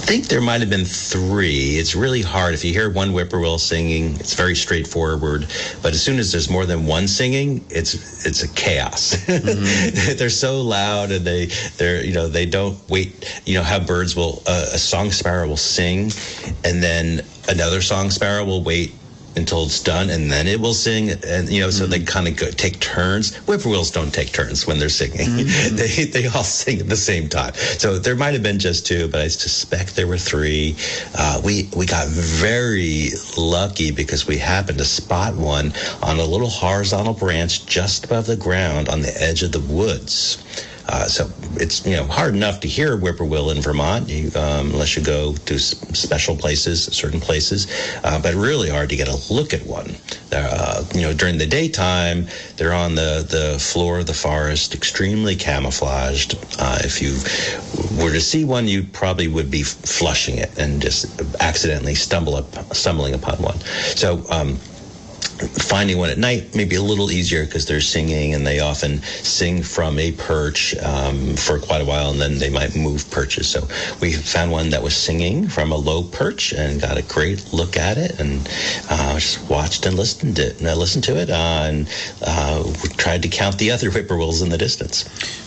think there might have been 3. It's really hard. If you hear one whippoorwill singing, it's very straightforward. But as soon as there's more than one singing, it's a chaos. Mm-hmm. They're so loud, and they don't wait. How birds will a song sparrow will sing, and then another song sparrow will wait until it's done, and then it will sing, and so they kind of take turns. Whippoorwills don't take turns when they're singing. Mm-hmm. They all sing at the same time. So there might have been just 2, but I suspect there were 3. We got very lucky because we happened to spot one on a little horizontal branch just above the ground on the edge of the woods. So it's hard enough to hear whippoorwill in Vermont, unless you go to special places, certain places, but really hard to get a look at one. During the daytime, they're on the floor of the forest, extremely camouflaged. If you were to see one, you probably would be flushing it and just accidentally stumbling upon one. So finding one at night may be a little easier because they're singing, and they often sing from a perch for quite a while, and then they might move perches. So we found one that was singing from a low perch and got a great look at it, and just watched and listened to it, and we tried to count the other whippoorwills in the distance.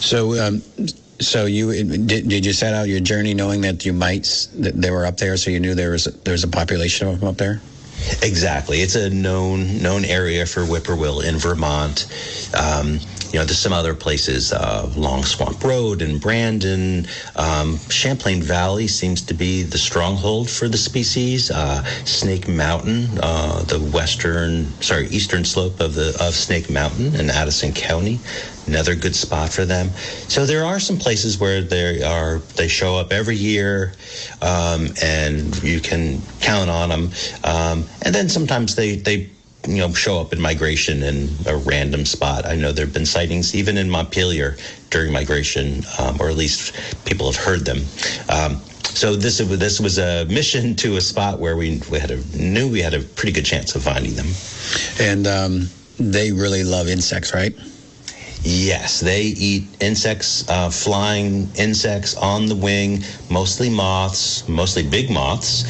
So you did you set out your journey knowing that they were up there, so you knew there was a population of them up there? Exactly. It's a known area for whippoorwill in Vermont. There's some other places, Long Swamp Road in Brandon. Champlain Valley seems to be the stronghold for the species. Snake Mountain, the eastern slope of Snake Mountain in Addison County, another good spot for them. So there are some places where they show up every year, and you can count on them. And then sometimes they show up in migration in a random spot. I know there have been sightings even in Montpelier during migration, or at least people have heard them. So this was a mission to a spot where we knew we had a pretty good chance of finding them. And they really love insects, right? Yes, they eat insects, flying insects on the wing, mostly moths, mostly big moths.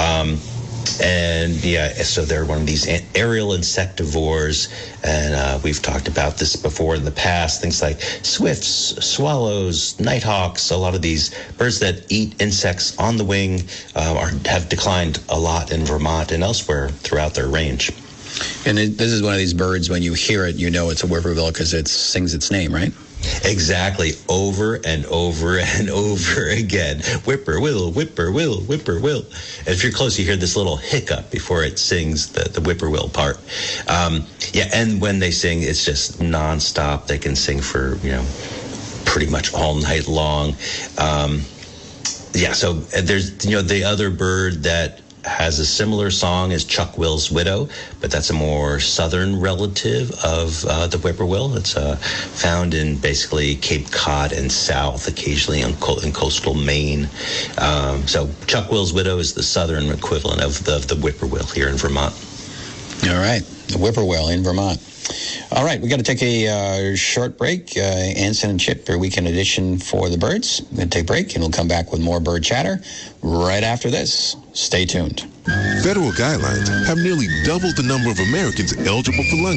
So they're one of these aerial insectivores, and we've talked about this before in the past. Things like swifts, swallows, nighthawks, a lot of these birds that eat insects on the wing have declined a lot in Vermont and elsewhere throughout their range. And this is one of these birds, when you hear it, you know it's a whippoorwill because it sings its name, right? Exactly, over and over and over again. Whippoorwill, whippoorwill, whippoorwill. And if you're close, you hear this little hiccup before it sings the whippoorwill part. And when they sing, it's just nonstop. They can sing for, pretty much all night long. So there's, the other bird that has a similar song as Chuck-will's widow, but that's a more southern relative of the whippoorwill. It's found in basically Cape Cod and south, occasionally in coastal Maine. So Chuck-will's widow is the southern equivalent of the whippoorwill here in Vermont. All right, the whippoorwill in Vermont. All right, we got to take a short break. Anson and Chip, your weekend edition for the birds. We're going to take a break, and we'll come back with more bird chatter right after this. Stay tuned. Federal guidelines have nearly doubled the number of Americans eligible for lung